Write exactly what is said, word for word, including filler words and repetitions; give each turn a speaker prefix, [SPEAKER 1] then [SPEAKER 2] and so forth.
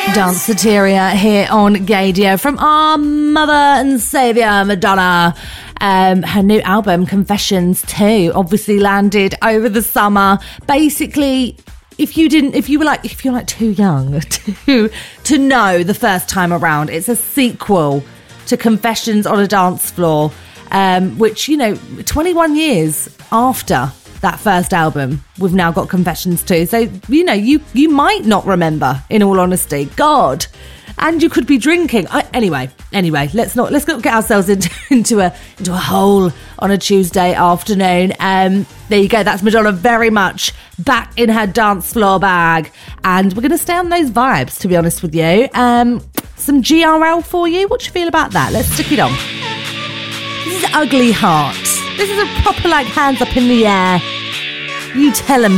[SPEAKER 1] Danceteria here on Gaydio from our mother and saviour Madonna. Um, her new album Confessions two obviously landed over the summer. Basically, if you didn't, if you were like, if you're like too young to to know the first time around, it's a sequel to Confessions on a Dance Floor, um, which, you know, twenty-one years after that first album, we've now got Confessions two. So, you know, you you might not remember, in all honesty. God. And you could be drinking. I, anyway, anyway, let's not let's not get ourselves into into a into a hole on a Tuesday afternoon. Um, there you go. That's Madonna very much back in her dance floor bag, and we're going to stay on those vibes. To be honest with you, um, some G R L for you. What do you feel about that? Let's stick it on. This is Ugly Heart. This is a proper like hands up in the air. You tell 'em